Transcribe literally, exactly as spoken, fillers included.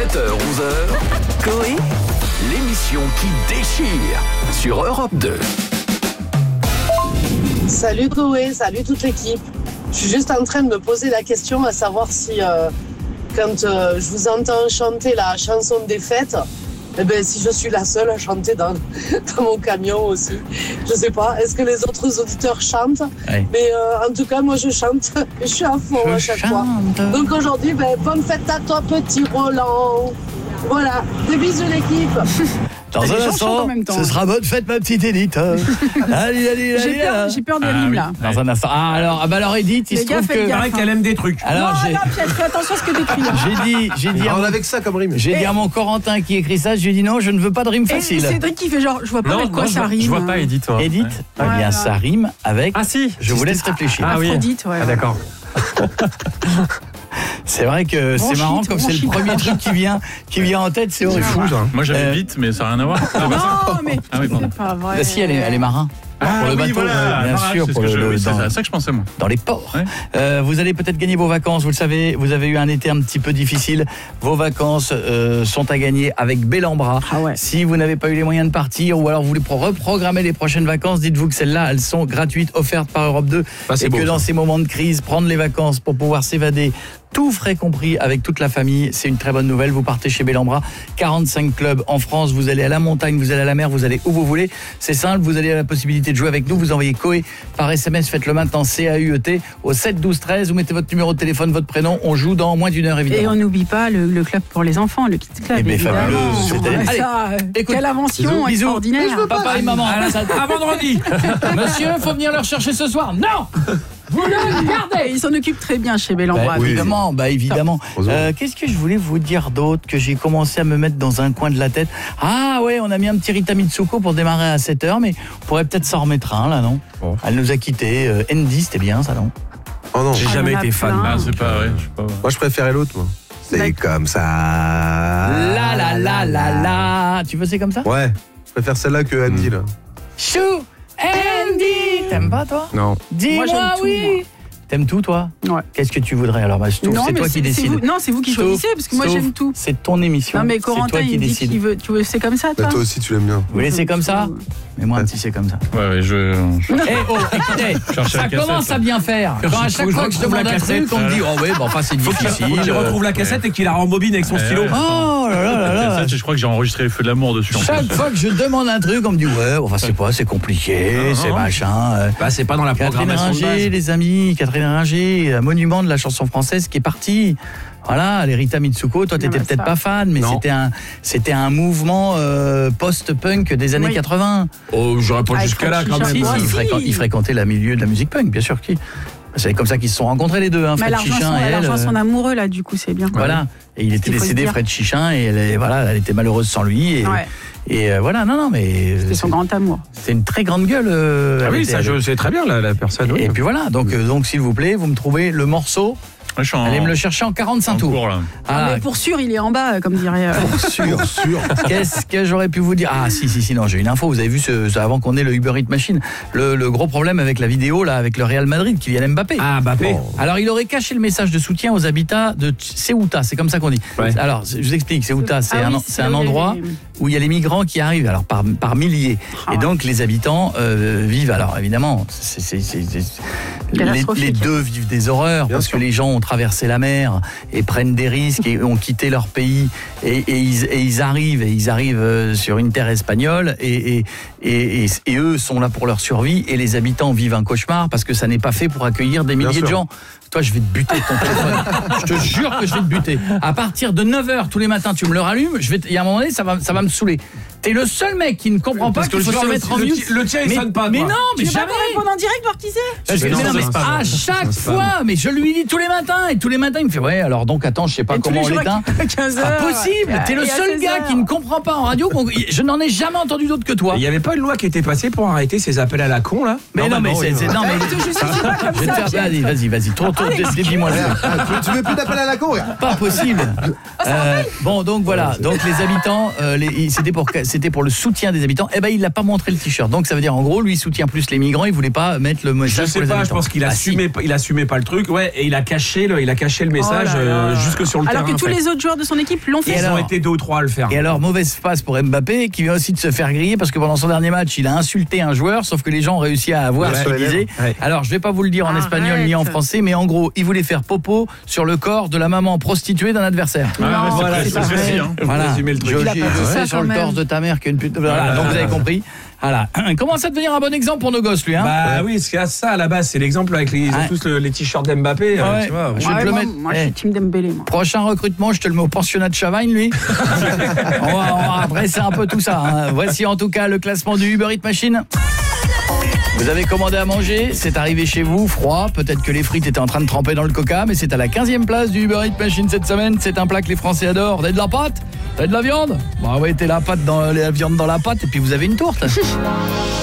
sept heures onze heures, Coé, l'émission qui déchire sur Europe deux. Salut Coé, salut toute l'équipe. Je suis juste en train de me poser la question à savoir si euh, quand euh, je vous entends chanter la chanson des fêtes, eh ben, si je suis la seule à chanter dans, dans mon camion aussi. Je sais pas, est-ce que les autres auditeurs chantent? Ouais. Mais euh, en tout cas, moi je chante. Je suis à fond Je à chaque chante. fois. Donc aujourd'hui, ben, bonne fête à toi petit Roland. Voilà, des bisous l'équipe. Dans T'as des un gens chantent instant, en même temps. ce sera bonne fête, ma petite Edith. allez, allez, J'ai allez. peur, j'ai peur des rimes là. Dans un instant. Ah, alors, ah bah alors Edith, il Les se gars, trouve faites que. gaffe. paraît qu'elle aime des trucs. Alors, non, j'ai, non, Pierre, fais attention à ce que t'écris là. j'ai dit, j'ai dit, à On mon, avec ça comme rime. j'ai dit à mon Corentin qui écrit ça, je lui ai dit non, je ne veux pas de rime Et facile. Cédric qui fait genre, je vois pas Non, avec quoi non, je ça vois- rime. je vois pas Edith. toi. Edith, Ouais. eh bien, Voilà. ça rime avec. Ah si. Je vous laisse réfléchir. Ah oui. Aphrodite, ouais. Ah d'accord. C'est vrai que c'est Bronchite, marrant comme c'est le bronchite. premier truc qui vient, qui vient en tête, c'est horrible. Fou ça. Moi j'avais Euh, vite, mais ça n'a rien à voir. Ah, bah, ça- Non, mais Ah oui, pardon. c'est pas vrai. Bah, si, elle est, elle est marin. Ah, pour le oui, bateau, voilà, bien barrage, sûr, c'est ce pour que le, je- le- oui, c'est dans, à ça que je pensais moi. dans les ports. Ouais. Euh, vous allez peut-être gagner vos vacances, vous le savez, vous avez eu un été un petit peu difficile. Vos vacances euh, sont à gagner avec Bellambra. Ah ouais. Si vous n'avez pas eu les moyens de partir ou alors vous voulez pro- reprogrammer les prochaines vacances, dites-vous que celles-là, elles sont gratuites, offertes par Europe deux. Ah, c'est et beau, que dans ça. ces moments de crise, prendre les vacances pour pouvoir s'évader, tout frais compris avec toute la famille, c'est une très bonne nouvelle. Vous partez chez Bellambra, quarante-cinq clubs en France, vous allez à la montagne, vous allez à la mer, vous allez où vous voulez. C'est simple, vous avez la possibilité de jouer avec nous, vous envoyez Coé par S M S, faites-le maintenant C A U E T au sept douze treize, vous mettez votre numéro de téléphone, votre prénom, on joue dans moins d'une heure Et évidemment. on n'oublie pas le, le club pour les enfants, le Kids Club. Eh ben, évidemment. fabuleux, c'était- Ah, Allez, ça, euh, écoute, quelle invention bisous, bisous. extraordinaire. Papa et maman, ça- À vendredi. monsieur, faut venir le rechercher ce soir. Non, vous le gardez. Ils s'en occupent très bien chez Bellambra. Bah, évidemment, bah évidemment. Heureusement. Euh, Qu'est-ce que je voulais vous dire d'autre que j'ai commencé à me mettre dans un coin de la tête? Ah ouais, on a mis un petit Rita Mitsuko pour démarrer à sept heures, mais on pourrait peut-être s'en remettre un là, non? Bon. Elle nous a quittés. Euh, Andy, c'était bien ça, non? Oh non, J'ai Ah, jamais il y en a été fan. plein. Ah, c'est pas vrai, je sais pas. moi je préférais l'autre moi. C'est D'accord. comme ça. La la la la la. Tu veux c'est comme ça? Ouais, je préfère celle-là que Andy là. Chou Andy. T'aimes pas toi? Non. Moi, Dis-moi j'aime tout, oui. moi. T'aimes tout toi? Ouais. Qu'est-ce que tu voudrais alors? Bah, je trouve Non, c'est mais toi qui c'est décides. vous- Non, c'est vous qui Stouff, choisissez, parce que moi Stouff, j'aime tout. C'est ton émission. Non, mais c'est Corentin, toi qui il dit décides. qu'il veut. Tu veux, c'est comme ça, Bah, toi toi aussi tu l'aimes bien. Vous voulez c'est comme ça? Mais moi un petit c'est comme ça. Ouais, ouais, je. je- Eh oh, écoutez, Chercher ça la cassette, commence là. à bien faire. Quand à chaque Faut fois que que je je retrouve demande la un cassette, truc, on me dit oh oui, bon enfin c'est Faut qu'il difficile. faut qu'il euh, retrouve la cassette et qu'il la rembobine avec son stylo. ouais. Oh là là là là. Cassette, je crois que j'ai enregistré les feux de l'amour dessus. en plus. Chaque fois que je demande un truc, on me dit ouais, enfin c'est pas, c'est compliqué, Non, c'est non. machin. euh. Bah c'est pas dans la Catherine programmation de Ringer, base. les amis, Catherine Ringer, un monument de la chanson française qui est parti. Voilà, les Rita Mitsuko, toi t'étais bah, peut-être ça. pas fan, mais Non. c'était un, c'était un mouvement euh, post-punk des années Oui. quatre-vingts. Oh, j'aurais pas Ah, jusqu'à là Fred quand Chichin. même. Si, moi si, il, aussi. fréquent- il fréquentait le milieu de la musique punk, bien sûr. Qui. C'est comme ça qu'ils se sont rencontrés les deux, hein, Mais Fred elle a rejoint Chichin son- et elle a elle. rejoint euh, son amoureux, là, du coup, c'est bien. Voilà. Et il était qu'il faut décédé, se dire. Fred Chichin, et elle, est- voilà, elle était malheureuse sans lui. Et, Ouais, et euh, voilà, non, non, mais c'est son grand amour. c'est une très grande gueule. euh, Ah elle oui, était- ça je sais très bien la, la personne. oui. Et puis voilà, donc, euh, donc s'il vous plaît, vous me trouvez le morceau. Ouais, je suis en, Allez me le chercher en quarante-cinq en tours. cours, là. Ah, Mais pour sûr, il est en bas, comme dirait. euh, sûr, sûr. Qu'est-ce que j'aurais pu vous dire? Ah si, si, si, non, j'ai une info. Vous avez vu, ce, ce- avant qu'on ait le Uber Eats Machine, le, le gros problème avec la vidéo, là, avec le Real Madrid, qui vient Mbappé. Ah Mbappé. Oh. Alors, il aurait caché le message de soutien aux habitants de Ceuta, c'est comme ça qu'on dit. Ouais. Alors, je vous explique, Ceuta, c'est Ah un, oui, c'est là un où il y a endroit les- où il y a les migrants qui arrivent, alors par, par milliers. Ah Et ouais. donc, les habitants euh, vivent, alors évidemment, c'est, c'est, c'est, c'est- les, Catastrophique. les deux vivent des horreurs, Bien parce sûr. que les gens ont traversé la mer et prennent des risques et ont quitté leur pays et, et, ils, et ils arrivent, et ils arrivent euh, sur une terre espagnole et, et, et, et, et eux sont là pour leur survie et les habitants vivent un cauchemar parce que ça n'est pas fait pour accueillir des Bien milliers de sûr. gens. Toi, je vais te buter de ton téléphone. Je te jure que je vais te buter. À partir de neuf heures tous les matins, tu me le rallumes, je vais te- il y a un moment donné, ça va, ça va me saouler. T'es le seul mec qui ne comprend pas Parce que qu'il faut le se tien, mettre en le- mute. le tien, il mais, sonne pas, Mais toi. non, mais Tu veux pas jamais. qu'on réponde en direct, voir qui c'est? Parce que- Mais non, mais non, c'est mais pas à bon. chaque C'est pas fois, mais je lui dis tous les matins, et tous les matins, il me fait ouais, alors donc attends, je sais pas Et tous comment les on jours l'éteint. à quinze C'est pas heures. possible. T'es le Et à seul seize gars heures. qui ne comprend pas en radio. qu'on- Je n'en ai jamais entendu d'autre que toi. Il n'y avait pas une loi qui était passée pour arrêter ces appels à la con là? Mais non, mais c'est, c'est- non, mais Je te justifie pas comme je vais te ça. faire, vas-y, vas-y, vas-y, trop, trop, dis-moi le truc. Ah, tu, tu veux plus d'appel à la con, regarde. Pas possible. Euh, bon, donc voilà. Donc les habitants, euh, les- c'était pour, c'était c'était pour le soutien des habitants. Eh ben, il n'a pas montré le t-shirt. Donc, ça veut dire, en gros, lui, il soutient plus les migrants. Il voulait pas mettre le Je message sais pour les pas, je habitants. pense qu'il Ah, assumait, si. il assumait pas le truc, ouais, et il a caché le, il a caché le message Oh là là. euh, jusque sur le Alors terrain. que tous en fait. les autres joueurs de son équipe l'ont Et fait. Ils alors ont été deux ou trois à le faire. Et alors, mauvaise passe pour Mbappé, qui vient aussi de se faire griller parce que pendant son dernier match, il a insulté un joueur, sauf que les gens ont réussi à avoir Ouais, ce qu'il ouais, disait. ouais. Alors, je vais pas vous le dire en Arrête. espagnol ni en français, mais en gros, il voulait faire popo sur le corps de la maman prostituée d'un adversaire. Ah, ouais, c'est voilà, pas- c'est c'est pas facile, vrai. hein. Vous résumez le truc. Je, Il a je- pas dit je ça fais sur quand le même. torse de ta mère qui est une pute. Voilà, donc vous avez compris. Voilà. Comment ça devenir un bon exemple pour nos gosses, lui, hein Bah oui, c'est ça à la base, c'est l'exemple avec les, ils ont Ouais. tous le- les t-shirts d'Mbappé. euh, Ouais. tu vois, Je Ouais, vais te le moi, mettre. moi, je Eh. suis team Dembélé, moi. Prochain recrutement, je te le mets au pensionnat de Chavagne, lui. on, va, on va adresser un peu tout ça. hein. Voici en tout cas le classement du Uber Eats Machine. Vous avez commandé à manger, c'est arrivé chez vous, froid, peut-être que les frites étaient en train de tremper dans le coca, mais c'est à la quinzième place du Uber Eats Machine cette semaine. C'est un plat que les Français adorent. Vous avez de la pâte? Vous avez de la viande? Bon, ouais, t'es la pâte dans la viande dans la pâte et puis vous avez une tourte.